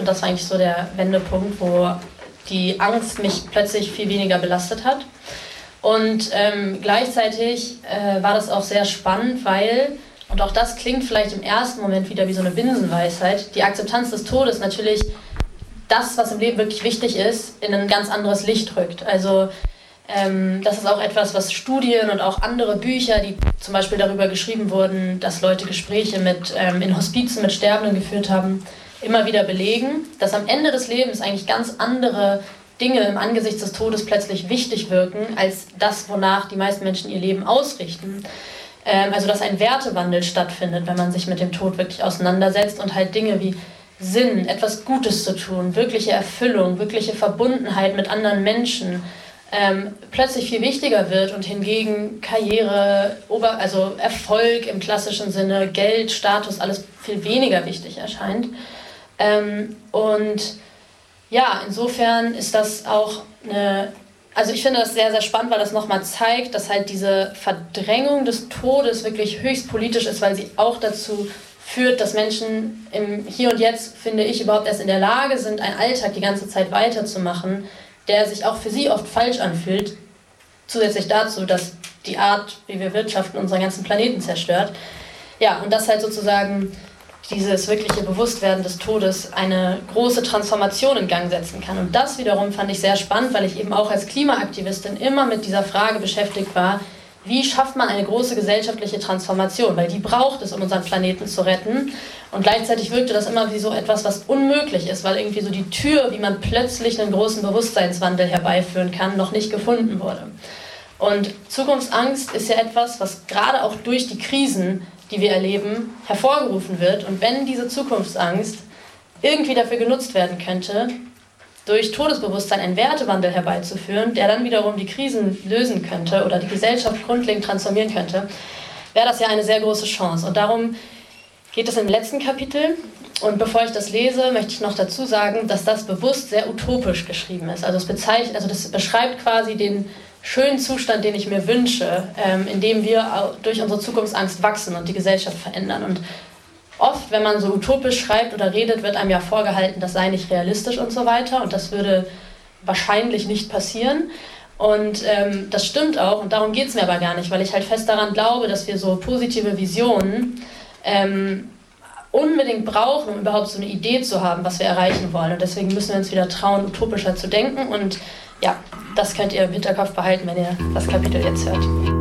und das war eigentlich so der Wendepunkt, wo die Angst mich plötzlich viel weniger belastet hat. Und gleichzeitig war das auch sehr spannend, weil, und auch das klingt vielleicht im ersten Moment wieder wie so eine Binsenweisheit, die Akzeptanz des Todes natürlich das, was im Leben wirklich wichtig ist, in ein ganz anderes Licht rückt. Also das ist auch etwas, was Studien und auch andere Bücher, die zum Beispiel darüber geschrieben wurden, dass Leute Gespräche in Hospizen mit Sterbenden geführt haben, immer wieder belegen, dass am Ende des Lebens eigentlich ganz andere Dinge im Angesicht des Todes plötzlich wichtig wirken, als das, wonach die meisten Menschen ihr Leben ausrichten. Also dass ein Wertewandel stattfindet, wenn man sich mit dem Tod wirklich auseinandersetzt und halt Dinge wie Sinn, etwas Gutes zu tun, wirkliche Erfüllung, wirkliche Verbundenheit mit anderen Menschen plötzlich viel wichtiger wird und hingegen Karriere, also Erfolg im klassischen Sinne, Geld, Status, alles viel weniger wichtig erscheint. Und ja, insofern ist das auch also ich finde das sehr, sehr spannend, weil das nochmal zeigt, dass halt diese Verdrängung des Todes wirklich höchst politisch ist, weil sie auch dazu führt, dass Menschen im Hier und Jetzt, finde ich, überhaupt erst in der Lage sind, einen Alltag die ganze Zeit weiterzumachen, der sich auch für sie oft falsch anfühlt, zusätzlich dazu, dass die Art, wie wir wirtschaften, unseren ganzen Planeten zerstört. Ja, und das halt sozusagen dieses wirkliche Bewusstwerden des Todes eine große Transformation in Gang setzen kann. Und das wiederum fand ich sehr spannend, weil ich eben auch als Klimaaktivistin immer mit dieser Frage beschäftigt war, wie schafft man eine große gesellschaftliche Transformation? Weil die braucht es, um unseren Planeten zu retten. Und gleichzeitig wirkte das immer wie so etwas, was unmöglich ist, weil irgendwie so die Tür, wie man plötzlich einen großen Bewusstseinswandel herbeiführen kann, noch nicht gefunden wurde. Und Zukunftsangst ist ja etwas, was gerade auch durch die Krisen, die wir erleben, hervorgerufen wird. Und wenn diese Zukunftsangst irgendwie dafür genutzt werden könnte, durch Todesbewusstsein einen Wertewandel herbeizuführen, der dann wiederum die Krisen lösen könnte oder die Gesellschaft grundlegend transformieren könnte, wäre das ja eine sehr große Chance. Und darum geht es im letzten Kapitel. Und bevor ich das lese, möchte ich noch dazu sagen, dass das bewusst sehr utopisch geschrieben ist. Also das beschreibt quasi den schönen Zustand, den ich mir wünsche, in dem wir durch unsere Zukunftsangst wachsen und die Gesellschaft verändern. Und oft, wenn man so utopisch schreibt oder redet, wird einem ja vorgehalten, das sei nicht realistisch und so weiter. Und das würde wahrscheinlich nicht passieren. Und das stimmt auch. Und darum geht es mir aber gar nicht, weil ich halt fest daran glaube, dass wir so positive Visionen unbedingt brauchen, um überhaupt so eine Idee zu haben, was wir erreichen wollen. Und deswegen müssen wir uns wieder trauen, utopischer zu denken. Und ja, das könnt ihr im Hinterkopf behalten, wenn ihr das Kapitel jetzt hört.